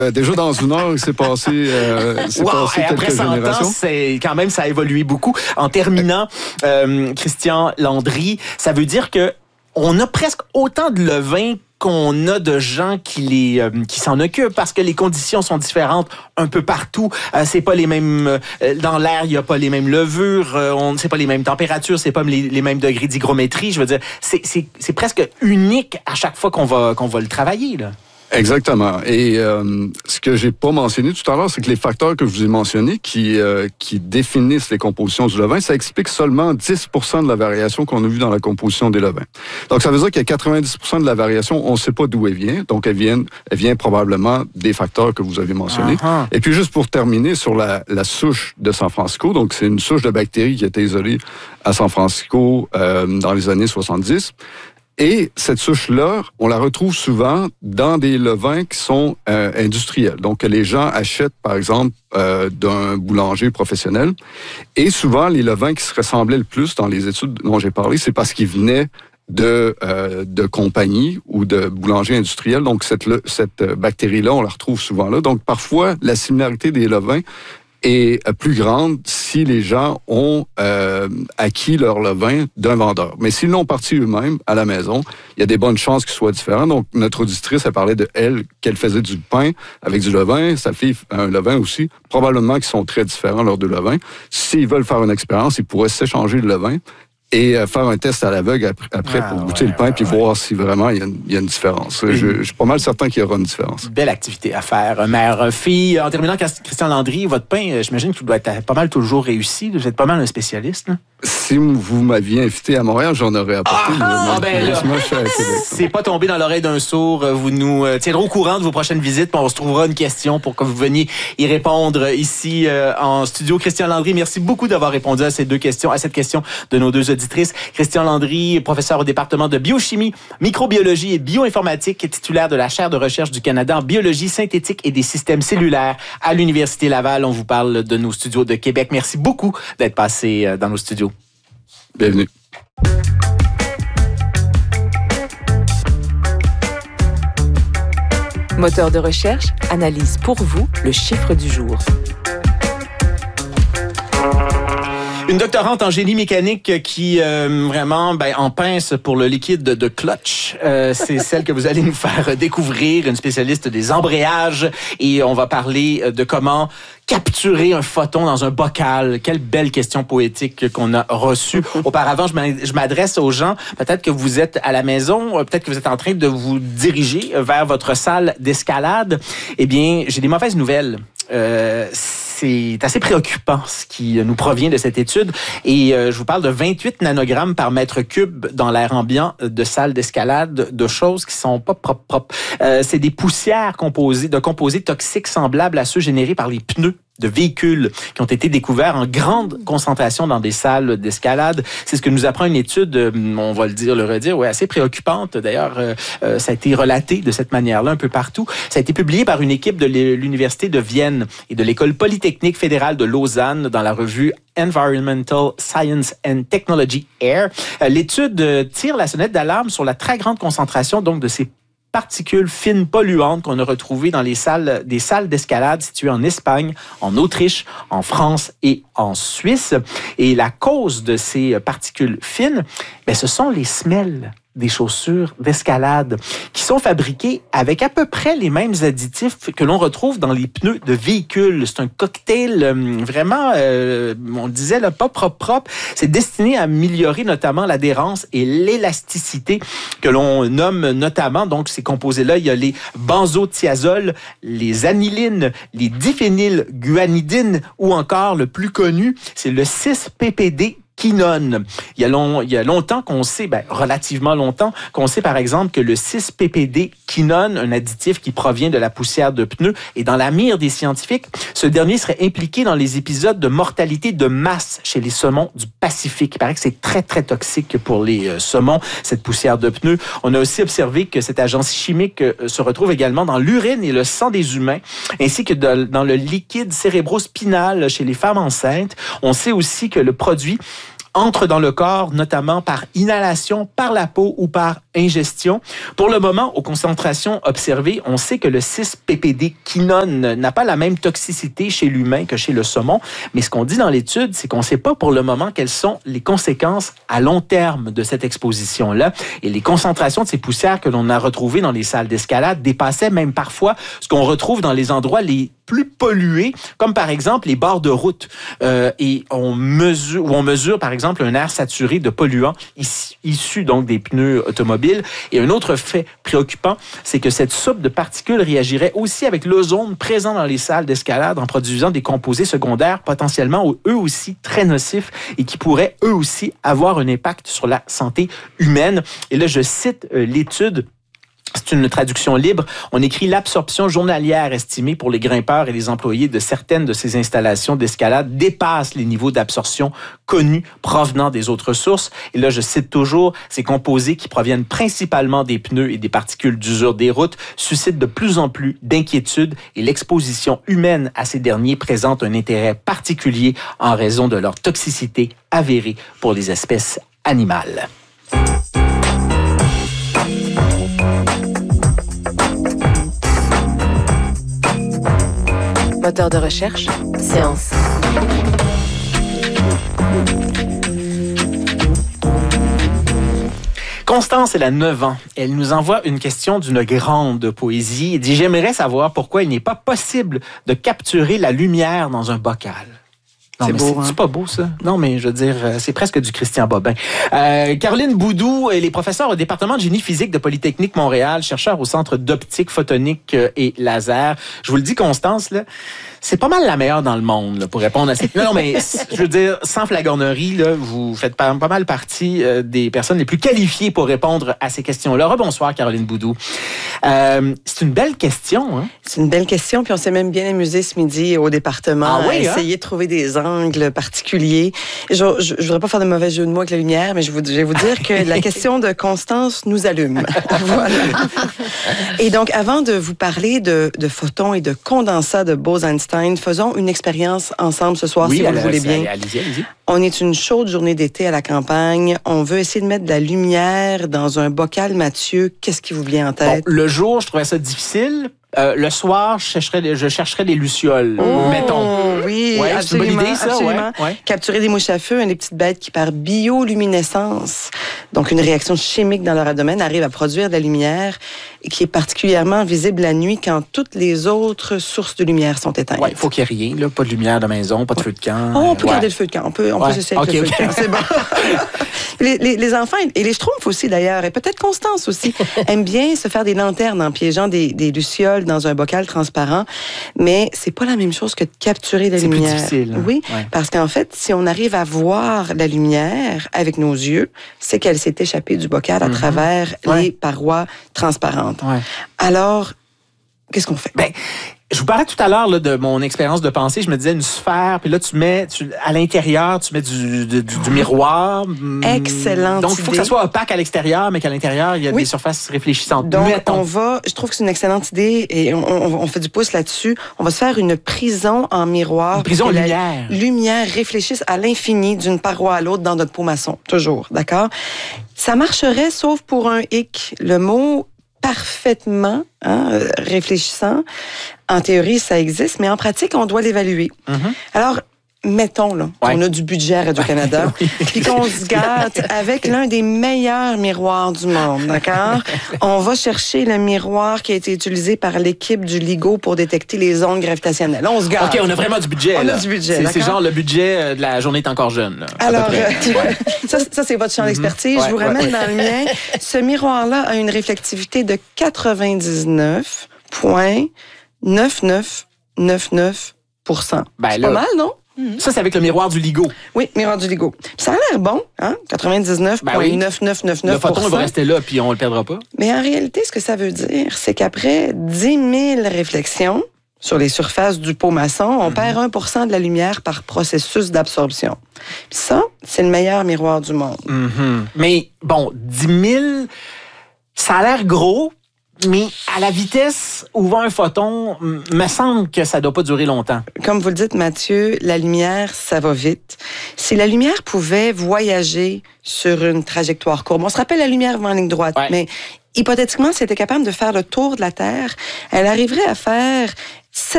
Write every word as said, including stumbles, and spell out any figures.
Euh, déjà dans une heure, il s'est passé, euh, c'est wow, passé quelques après cent générations. Ans, c'est quand même ça a évolué beaucoup. En terminant, euh, Christian Landry, ça veut dire que on a presque autant de levain qu'on a de gens qui les euh, qui s'en occupent parce que les conditions sont différentes un peu partout. Euh, c'est pas les mêmes euh, dans l'air, il y a pas les mêmes levures, euh, on c'est pas les mêmes températures, c'est pas les, les mêmes degrés d'hygrométrie. Je veux dire, c'est c'est c'est presque unique à chaque fois qu'on va qu'on va le travailler là. Exactement. Et euh, ce que j'ai pas mentionné tout à l'heure, c'est que les facteurs que je vous ai mentionnés qui euh, qui définissent les compositions du levain, ça explique seulement dix pour cent de la variation qu'on a vue dans la composition des levains. Donc, ça veut dire qu'il y a quatre-vingt-dix pour cent de la variation, on ne sait pas d'où elle vient. Donc, elle vient, elle vient probablement des facteurs que vous avez mentionnés. Uh-huh. Et puis, juste pour terminer sur la, la souche de San Francisco, donc c'est une souche de bactéries qui a été isolée à San Francisco euh, dans les années soixante-dix. Et cette souche-là, on la retrouve souvent dans des levains qui sont euh, industriels. Donc, que les gens achètent, par exemple, euh, d'un boulanger professionnel. Et souvent, les levains qui se ressemblaient le plus dans les études dont j'ai parlé, c'est parce qu'ils venaient de, euh, de compagnies ou de boulangers industriels. Donc, cette, cette bactérie-là, on la retrouve souvent là. Donc, parfois, la similarité des levains est plus grande si les gens ont euh, acquis leur levain d'un vendeur. Mais s'ils l'ont parti eux-mêmes à la maison, il y a des bonnes chances qu'ils soient différents. Donc, notre auditrice, elle parlait de elle, qu'elle faisait du pain avec du levain. Sa fille, un levain aussi. Probablement qu'ils sont très différents, leurs deux levains. S'ils veulent faire une expérience, ils pourraient s'échanger le levain et faire un test à l'aveugle après ah, pour goûter ouais, le pain ouais, puis ouais. voir si vraiment il y a une, il y a une différence. Je, je suis pas mal certain qu'il y aura une différence. Belle activité à faire, mère-fille. En terminant, Christian Landry, votre pain, j'imagine qu'il doit être pas mal toujours réussi. Vous êtes pas mal un spécialiste, là? Si vous m'aviez invité à Montréal, j'en aurais apporté. Ah, mais, ben, là, c'est pas tombé dans l'oreille d'un sourd. Vous nous tiendrez au courant de vos prochaines visites, puis on se trouvera une question pour que vous veniez y répondre ici euh, en studio. Christian Landry, merci beaucoup d'avoir répondu à ces deux questions, à cette question de nos deux auditrices. Christian Landry, professeur au département de biochimie, microbiologie et bioinformatique, titulaire de la chaire de recherche du Canada en biologie synthétique et des systèmes cellulaires à l'Université Laval. On vous parle de nos studios de Québec. Merci beaucoup d'être passé dans nos studios. Bienvenue. Moteur de recherche analyse pour vous le chiffre du jour. Une doctorante en génie mécanique qui euh, vraiment ben, en pince pour le liquide de clutch. Euh, c'est celle que vous allez nous faire découvrir, une spécialiste des embrayages. Et on va parler de comment capturer un photon dans un bocal. Quelle belle question poétique qu'on a reçue. Auparavant, je m'adresse aux gens. Peut-être que vous êtes à la maison, peut-être que vous êtes en train de vous diriger vers votre salle d'escalade. Eh bien, j'ai des mauvaises nouvelles. Euh, c'est assez préoccupant ce qui nous provient de cette étude. Et euh, je vous parle de vingt-huit nanogrammes par mètre cube dans l'air ambiant de salles d'escalade, de choses qui sont pas propres. propres. Euh, c'est des poussières composées, de composés toxiques semblables à ceux générés par les pneus de véhicules qui ont été découverts en grande concentration dans des salles d'escalade. C'est ce que nous apprend une étude, on va le dire, le redire, ouais, assez préoccupante. D'ailleurs, euh, euh, ça a été relaté de cette manière-là un peu partout. Ça a été publié par une équipe de l'Université de Vienne et de l'École polytechnique fédérale de Lausanne dans la revue Environmental Science and Technology Air. Euh, l'étude tire la sonnette d'alarme sur la très grande concentration donc de ces particules fines polluantes qu'on a retrouvées dans les salles, des salles d'escalade situées en Espagne, en Autriche, en France et en Suisse. Et la cause de ces particules fines, bien, ce sont les semelles des chaussures d'escalade qui sont fabriquées avec à peu près les mêmes additifs que l'on retrouve dans les pneus de véhicules. C'est un cocktail euh, vraiment, euh, on disait, là, pas propre propre. C'est destiné à améliorer notamment l'adhérence et l'élasticité que l'on nomme notamment, donc ces composés-là, il y a les benzothiazoles, les anilines, les diphénylguanidines ou encore le plus connu, c'est le six P P D quinone. Il y a, long, il y a longtemps qu'on sait, ben, relativement longtemps, qu'on sait par exemple que le six P P D quinone, un additif qui provient de la poussière de pneus, est dans la mire des scientifiques. Ce dernier serait impliqué dans les épisodes de mortalité de masse chez les saumons du Pacifique. Il paraît que c'est très, très toxique pour les euh, saumons, cette poussière de pneus. On a aussi observé que cet agent chimique euh, se retrouve également dans l'urine et le sang des humains, ainsi que de, dans le liquide cérébrospinal chez les femmes enceintes. On sait aussi que le produit entrent dans le corps, notamment par inhalation, par la peau ou par ingestion. Pour le moment, aux concentrations observées, on sait que le six P P D quinone n'a pas la même toxicité chez l'humain que chez le saumon, mais ce qu'on dit dans l'étude, c'est qu'on ne sait pas pour le moment quelles sont les conséquences à long terme de cette exposition-là. Et les concentrations de ces poussières que l'on a retrouvées dans les salles d'escalade dépassaient même parfois ce qu'on retrouve dans les endroits les plus pollués, comme par exemple les bords de route. Euh, et on mesure, où on mesure par exemple un air saturé de polluants issus, issus donc des pneus automobiles. Et un autre fait préoccupant, c'est que cette soupe de particules réagirait aussi avec l'ozone présent dans les salles d'escalade en produisant des composés secondaires potentiellement eux aussi très nocifs et qui pourraient eux aussi avoir un impact sur la santé humaine. Et là, je cite euh, l'étude. C'est une traduction libre. On écrit l'absorption journalière estimée pour les grimpeurs et les employés de certaines de ces installations d'escalade dépasse les niveaux d'absorption connus provenant des autres sources. Et là, je cite toujours, ces composés qui proviennent principalement des pneus et des particules d'usure des routes suscitent de plus en plus d'inquiétudes et l'exposition humaine à ces derniers présente un intérêt particulier en raison de leur toxicité avérée pour les espèces animales. Moteur de recherche, Science. Constance, elle a neuf ans. Elle nous envoie une question d'une grande poésie. Elle dit « J'aimerais savoir pourquoi il n'est pas possible de capturer la lumière dans un bocal. » Non, c'est beau, hein? C'est pas beau, ça. Non, mais je veux dire, c'est presque du Christian Bobin. Euh, Caroline Boudou, elle est professeure au département de génie physique de Polytechnique Montréal, chercheur au Centre d'optique photonique et laser. Je vous le dis, Constance, là, c'est pas mal la meilleure dans le monde là, pour répondre à cette... Non, non, mais je veux dire, sans flagornerie, là, vous faites pas, pas mal partie euh, des personnes les plus qualifiées pour répondre à ces questions-là. Rebonsoir, Caroline Boudou. Euh, c'est une belle question. Hein? C'est une belle question, puis on s'est même bien amusé ce midi au département ah, oui, à essayer hein? de trouver des angles particuliers. Je, je, je voudrais pas faire de mauvais jeu de mots avec la lumière, mais je, vous, je vais vous dire que la question de Constance nous allume. Voilà. Et donc, avant de vous parler de, de photons et de condensats de Bose-Einstein, faisons une expérience ensemble ce soir, oui, si vous le voulez bien. Allez-y, allez-y. On est une chaude journée d'été à la campagne. On veut essayer de mettre de la lumière dans un bocal. Mathieu, qu'est-ce qui vous vient en tête? Bon, le jour, je trouvais ça difficile. Euh, le soir, je chercherais, je chercherais des lucioles, oh, mettons. Oui, ouais, absolument. C'est une bonne idée, ça. Absolument. Ouais, ouais. Capturer des mouches à feu, des petites bêtes qui, par bioluminescence, donc une réaction chimique dans leur abdomen, arrivent à produire de la lumière et qui est particulièrement visible la nuit quand toutes les autres sources de lumière sont éteintes. Oui, il faut qu'il n'y ait rien, là. Pas de lumière de maison, pas de feu de camp. Oh, on peut ouais. garder le feu de camp. On peut, on ouais. peut essayer avec okay, le feu okay. de camp. C'est bon. les, les, les enfants, et les schtroumpfs aussi d'ailleurs, et peut-être Constance aussi, aiment bien se faire des lanternes en piégeant des, des lucioles dans un bocal transparent, mais c'est pas la même chose que de capturer la c'est lumière. C'est plus difficile. Hein? Oui, ouais. parce qu'en fait, si on arrive à voir la lumière avec nos yeux, c'est qu'elle s'est échappée du bocal à mm-hmm. travers ouais. les parois transparentes. Ouais. Alors, qu'est-ce qu'on fait? Ben, je vous parlais tout à l'heure là, de mon expérience de pensée. Je me disais une sphère, puis là, tu mets tu, à l'intérieur, tu mets du, du, du, du miroir. Excellente Donc, il faut idée. que ça soit opaque à l'extérieur, mais qu'à l'intérieur, il y a oui. des surfaces réfléchissantes. Donc, Mettons. on va, je trouve que c'est une excellente idée et on, on, on fait du pouce là-dessus. On va se faire une prison en miroir. Une prison lumière. La lumière réfléchisse à l'infini d'une paroi à l'autre dans notre peau maçon. Toujours, d'accord? Ça marcherait, sauf pour un hic. Le mot parfaitement hein, réfléchissant. En théorie, ça existe, mais en pratique, on doit l'évaluer. Mm-hmm. Alors, mettons là, ouais. qu'on a du budget à Radio-Canada, oui. puis qu'on se gâte avec l'un des meilleurs miroirs du monde, d'accord? On va chercher le miroir qui a été utilisé par l'équipe du LIGO pour détecter les ondes gravitationnelles. On se gâte. OK, on a vraiment du budget. On là. a du budget, c'est, d'accord? c'est genre le budget de la journée est encore jeune. Là, alors, euh, ouais. ça, ça, c'est votre champ d'expertise. Mm-hmm. Ouais, je vous ouais, ramène ouais. dans le mien. Ce miroir-là a une réflectivité de quatre-vingt-dix-neuf virgule neuf neuf neuf neuf pour cent. Ben, c'est là, pas mal, non? Ça, c'est avec le miroir du LIGO. Oui, miroir du LIGO. Ça a l'air bon, hein? quatre-vingt-dix-neuf virgule neuf neuf neuf neuf pour cent. Le photon il va rester là, puis on le perdra pas. Mais en réalité, ce que ça veut dire, c'est qu'après dix mille réflexions sur les surfaces du pot maçon, on mm-hmm. perd un pour cent de la lumière par processus d'absorption. Puis ça, c'est le meilleur miroir du monde. Mm-hmm. Mais bon, dix mille, ça a l'air gros. Mais à la vitesse où va un photon, me semble que ça ne doit pas durer longtemps. Comme vous le dites, Mathieu, la lumière, ça va vite. Si la lumière pouvait voyager sur une trajectoire courbe, on se rappelle la lumière va en ligne droite, ouais. mais hypothétiquement, si elle était capable de faire le tour de la Terre, elle arriverait à faire